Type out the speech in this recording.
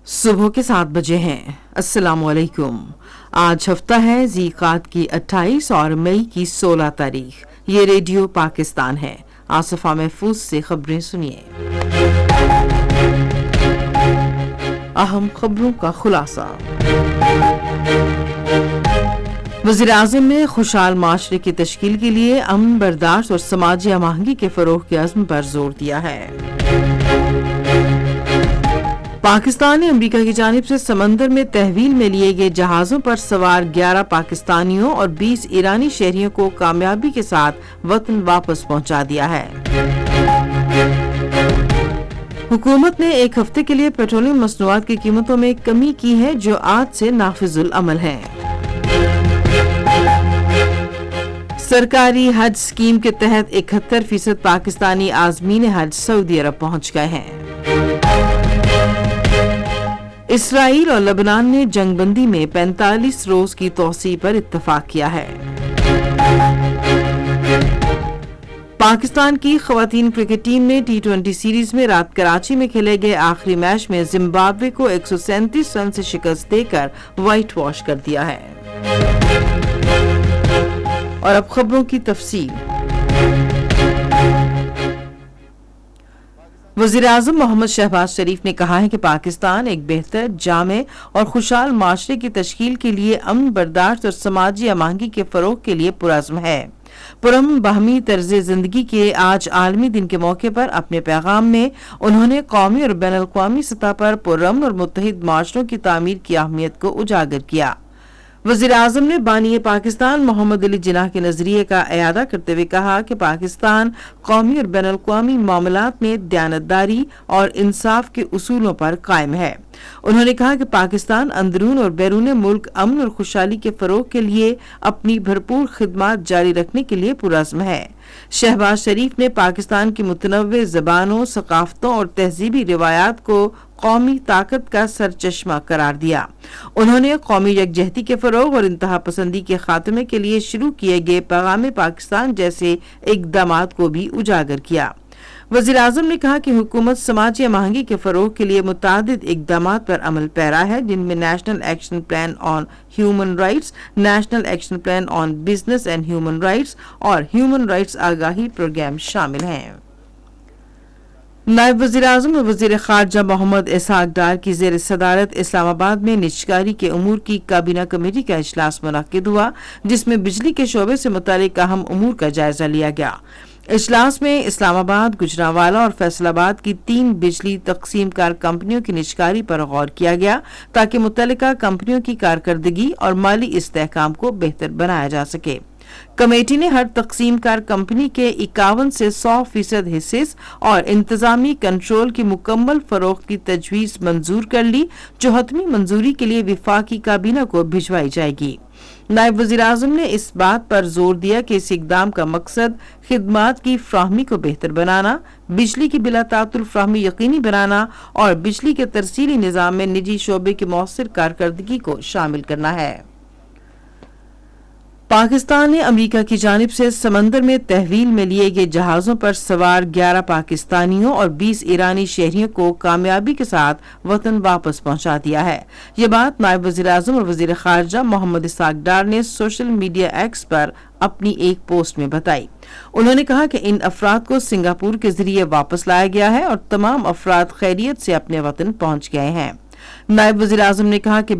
सुबह के 7 बजे हैं। अस्सलाम वालेकुम। आज हफ्ता है ज़ीक़ात की 28 और मई की 16 तारीख। ये रेडियो पाकिस्तान है। आसफा महफूज से खबरें सुनिए। अहम खबरों का खुलासा। वज़ीर-ए-आज़म ने खुशहाल माशरे की तश्कील के लिए अमन बर्दाश्त और समाजी हमआहंगी के फ़रोग़ के अज़्म पर जोर दिया है। पाकिस्तान ने अमेरिका की जानिब से समंदर में तहवील में लिए गए जहाज़ों पर सवार 11 पाकिस्तानियों और 20 ईरानी शहरियों को कामयाबी के साथ वतन वापस पहुंचा दिया है। हुकूमत ने एक हफ्ते के लिए पेट्रोलियम मसनूआत की कीमतों में कमी की है, जो आज से नाफिजुल अमल है। सरकारी हज स्कीम के तहत 71% पाकिस्तानी आज़मीन हज सऊदी अरब पहुंच गए हैं। इसराइल और लेबनान ने जंगबंदी में 45 रोज की तौसी पर इत्तफाक किया है। पाकिस्तान की खवातीन क्रिकेट टीम ने T20 सीरीज में रात कराची में खेले गए आखिरी मैच में जिम्बाब्वे को 137 रन से शिकस्त देकर व्हाइट वॉश कर दिया है। और अब खबरों की तफसील। वज़ीर-ए-आज़म मोहम्मद शहबाज शरीफ ने कहा है कि पाकिस्तान एक बेहतर, जामे और खुशहाल माशरे की तश्कील के लिए अमन बर्दाश्त और समाजी हमआहंगी के फ़रोग़ के लिए पुरअज़्म है। पुरअमन बाहमी तर्ज़ ज़िंदगी के आज आलमी दिन के मौके पर अपने पैगाम में उन्होंने कौमी और बैनुल-अक़वामी सतह पर पुरअमन और मुत्तहिद माशरों की तामीर की अहमियत को उजागर किया। वज़ीर-ए-आज़म ने बानी पाकिस्तान मोहम्मद अली जिन्नाह के नजरिए का इयादा करते हुए कहा कि पाकिस्तान कौमी और बैनुल-अक़वामी मामलात में दयानतदारी और इंसाफ के उसूलों पर कायम है। उन्होंने कहा कि पाकिस्तान अंदरून और बैरून मुल्क अमन और खुशहाली के फ़रोग़ के लिए अपनी भरपूर खिदमात जारी रखने के लिए पुरअज़्म है। शहबाज शरीफ ने पाकिस्तान की मुतनव्वे ज़बानों, सकाफ़तों और तहज़ीबी रिवायात को कौमी ताकत का सरचश्मा करार दिया। उन्होंने कौमी यकजहती के फ़रोग़ और इंतहा पसंदी के खात्मे के लिए शुरू किए गए पैगाम पाकिस्तान जैसे इक़दामात को भी उजागर किया। वज़ीर-ए-आज़म ने कहा कि हुकूमत समाजी हमआहंगी के फ़रोग़ के लिए मुतादिद इक़दामात पर अमल पैरा है, जिनमें national action plan on human rights, national action plan on business and human rights और ह्यूमन राइट्स आगाही प्रोग्राम शामिल हैं। नायब वज़ीर-ए-आज़म और वज़ीर ख़ारजा मोहम्मद इसहाक़ डार की ज़ेर सदारत इस्लामाबाद में निजकारी के उमूर की काबीना कमेटी का इजलास मुनक़्क़िद हुआ, जिसमें बिजली के शोबे से मुतालिक अहम उमूर का जायजा लिया गया। इजलास में इस्लामाबाद, गुजरांवाला और फैसलाबाद की 3 बिजली तक़सीमकार कंपनियों की निजकारी पर गौर किया गया, ताकि मुतल्लिका कंपनियों की कारकर्दगी और माली इस्तेहकाम को बेहतर बनाया जा सके। कमेटी ने हर तक़सीमकार कंपनी के 51 से 100% हिस्से और इंतजामी कंट्रोल की मुकम्मल फ़रोग़ की तजवीज़ मंजूर कर ली, जो हतमी मंजूरी के लिए विफाकी काबीना को भिजवाई जाएगी। नायब वज़ीर-ए-आज़म ने इस बात पर जोर दिया कि इस इक़दाम का मकसद खिदमात की फ़राहमी को बेहतर बनाना, बिजली की बिला तातुल फ़राहमी यकीनी बनाना और बिजली के तरसीली निज़ाम में निजी शोबे की मौसर कारकर्दगी को शामिल करना है। पाकिस्तान ने अमेरिका की जानिब से समंदर में तहवील में लिए गए जहाज़ों पर सवार 11 पाकिस्तानियों और 20 ईरानी शहरियों को कामयाबी के साथ वतन वापस पहुंचा दिया है। ये बात नायब वज़ीर-ए-आज़म और वज़ीर ख़ारजा मोहम्मद इसहाक़ डार ने सोशल मीडिया एक्स पर अपनी एक पोस्ट में बताई। उन्होंने कहा कि इन अफराद को सिंगापुर के जरिए वापस लाया गया है और तमाम अफराद खैरियत से अपने वतन पहुंच गए हैं। नायब वज़ीर-ए-आज़म ने कहा कि